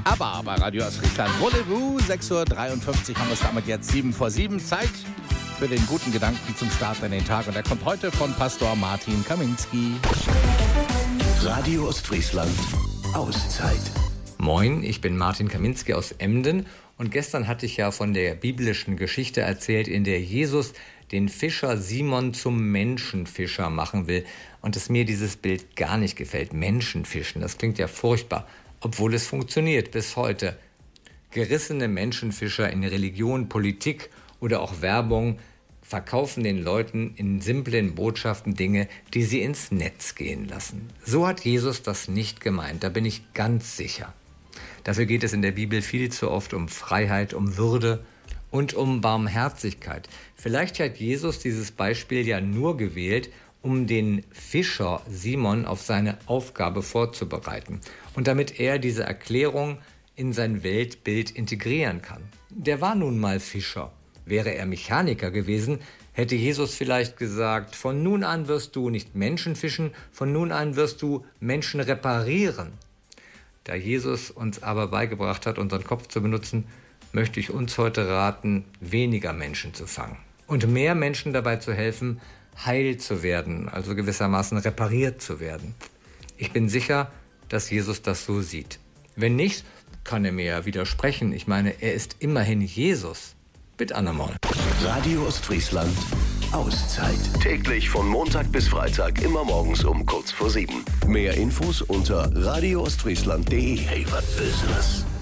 Aber bei Radio Ostfriesland Rendezvous, 6.53 Uhr haben wir es damit jetzt 7:07. Zeit für den guten Gedanken zum Start in den Tag. Und der kommt heute von Pastor Martin Kaminski. Radio Ostfriesland Auszeit. Moin, ich bin Martin Kaminski aus Emden und gestern hatte ich ja von der biblischen Geschichte erzählt, in der Jesus den Fischer Simon zum Menschenfischer machen will und es mir dieses Bild gar nicht gefällt. Menschenfischen, das klingt ja furchtbar, obwohl es funktioniert bis heute. Gerissene Menschenfischer in Religion, Politik oder auch Werbung verkaufen den Leuten in simplen Botschaften Dinge, die sie ins Netz gehen lassen. So hat Jesus das nicht gemeint, da bin ich ganz sicher. Dafür geht es in der Bibel viel zu oft um Freiheit, um Würde und um Barmherzigkeit. Vielleicht hat Jesus dieses Beispiel ja nur gewählt, um den Fischer Simon auf seine Aufgabe vorzubereiten und damit er diese Erklärung in sein Weltbild integrieren kann. Der war nun mal Fischer. Wäre er Mechaniker gewesen, hätte Jesus vielleicht gesagt, von nun an wirst du nicht Menschen fischen, von nun an wirst du Menschen reparieren. Da Jesus uns aber beigebracht hat, unseren Kopf zu benutzen, möchte ich uns heute raten, weniger Menschen zu fangen und mehr Menschen dabei zu helfen, heil zu werden, also gewissermaßen repariert zu werden. Ich bin sicher, dass Jesus das so sieht. Wenn nicht, kann er mir ja widersprechen. Ich meine, er ist immerhin Jesus. Bitte einmal. Radio Ostfriesland Auszeit. Täglich von Montag bis Freitag, immer morgens um kurz vor 7. Mehr Infos unter radioostfriesland.de. Hey, was ist das?